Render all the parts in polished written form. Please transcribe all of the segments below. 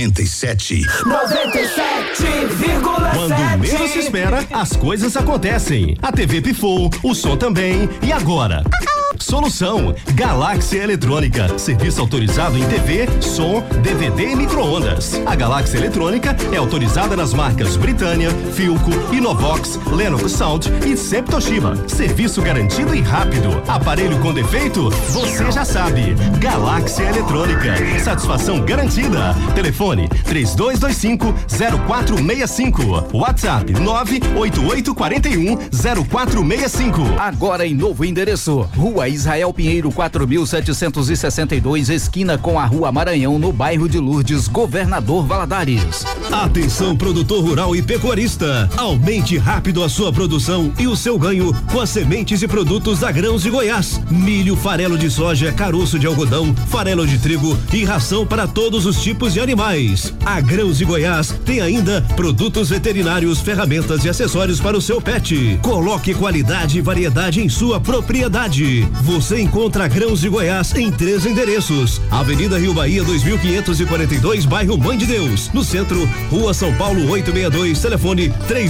97,7. Quando menos se espera, as coisas acontecem. A TV pifou, o som também. E agora? Solução Galáxia Eletrônica, serviço autorizado em TV, som, DVD e micro-ondas. A Galáxia Eletrônica é autorizada nas marcas Britânia, Philco, Inovox, Lennox Sound e Septoshiba. Serviço garantido e rápido. Aparelho com defeito? Você já sabe. Galáxia Eletrônica, satisfação garantida. Telefone 3225-0465. WhatsApp 98841-0465. Agora em novo endereço, Rua Israel Pinheiro 4762, esquina com a Rua Maranhão, no bairro de Lourdes, Governador Valadares. Atenção, produtor rural e pecuarista, aumente rápido a sua produção e o seu ganho com as sementes e produtos da Grãos de Goiás: milho, farelo de soja, caroço de algodão, farelo de trigo e ração para todos os tipos de animais. A Grãos de Goiás tem ainda produtos veterinários, ferramentas e acessórios para o seu pet. Coloque qualidade e variedade em sua propriedade. Você encontra Grãos de Goiás em 3 endereços: Avenida Rio Bahia 2542, bairro Mãe de Deus. No centro, Rua São Paulo 862, telefone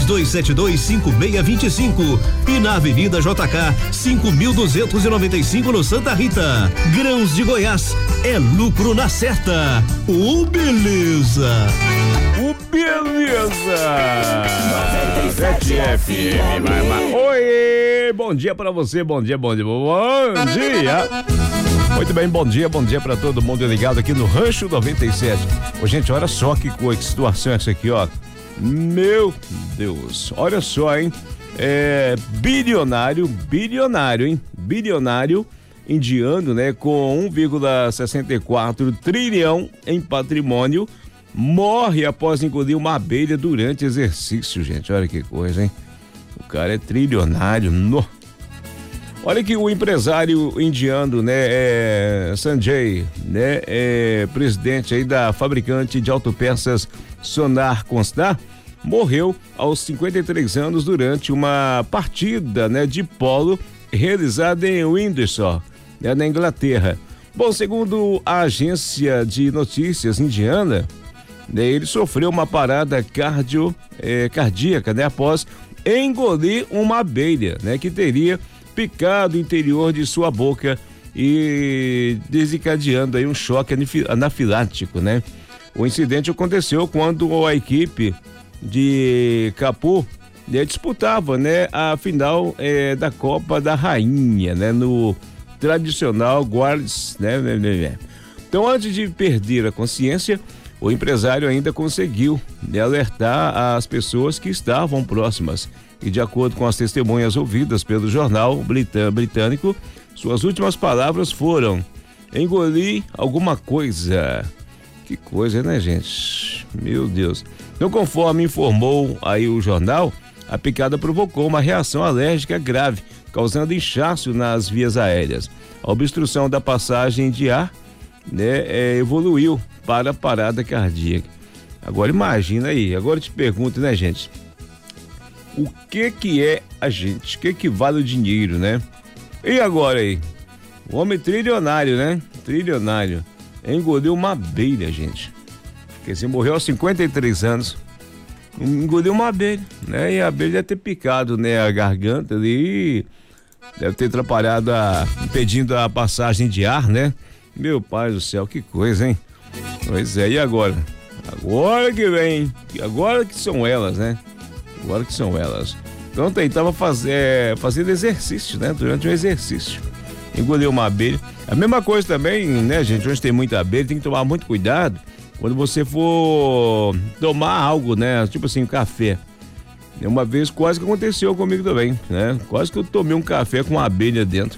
3272-5625. E na Avenida JK 5295, no Santa Rita. Grãos de Goiás é lucro na certa. Ô beleza! O beleza! 97 FM. Oi, bom dia pra você, bom dia. Bom dia. Muito bem, bom dia pra todo mundo ligado aqui no Rancho 97. Ô, gente, olha só que situação é essa aqui, ó. Meu Deus, olha só, hein? Bilionário, hein? Bilionário indiano, né? Com 1,64 trilhão em patrimônio, morre após engolir uma abelha durante exercício, gente. Olha que coisa, hein? O cara é trilionário, no. Olha que o empresário indiano, né, Sanjay, né, presidente aí da fabricante de autopeças Sonar Constar, morreu aos 53 anos durante uma partida, né, de polo realizada em Windsor, né, na Inglaterra. Bom, segundo a agência de notícias indiana, né, ele sofreu uma parada cardíaca, né, após engolir uma abelha, né, que teria picado o interior de sua boca e desencadeando aí um choque anafilático, né? O incidente aconteceu quando a equipe de Capu, né, disputava, né, a final da Copa da Rainha, né, no tradicional Guards, né? Então, antes de perder a consciência, o empresário ainda conseguiu, né, alertar as pessoas que estavam próximas. E de acordo com as testemunhas ouvidas pelo jornal britânico, suas últimas palavras foram: engoli alguma coisa. Que coisa, né, gente? Meu Deus. Então, conforme informou aí o jornal, a picada provocou uma reação alérgica grave, causando inchaço nas vias aéreas. A obstrução da passagem de ar, né, evoluiu para parada cardíaca. Agora imagina aí, agora eu te pergunto, né, gente? O que é a gente? O que vale o dinheiro, né? E agora aí? O homem trilionário, né? Trilionário. Engoliu uma abelha, gente. Quer dizer, morreu aos 53 anos. Engoliu uma abelha, né? E a abelha deve ter picado, né, a garganta ali. Deve ter atrapalhado, impedindo a passagem de ar, né? Meu pai do céu, que coisa, hein? Pois é, e agora? Agora que vem, agora que são elas, né? Agora que são elas. Então tentava fazendo exercício, né? Durante o exercício. Engoliu uma abelha. A mesma coisa também, né, gente? Onde tem muita abelha, tem que tomar muito cuidado quando você for tomar algo, né? Tipo assim, um café. Uma vez quase que aconteceu comigo também, né? Quase que eu tomei um café com uma abelha dentro.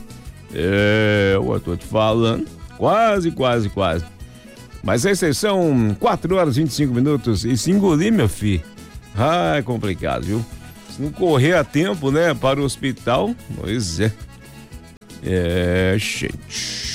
Eu tô te falando. Quase. Mas aí são 4h25 e se engolir, meu filho, é complicado, viu? Se não correr a tempo, né, para o hospital, pois é. Gente.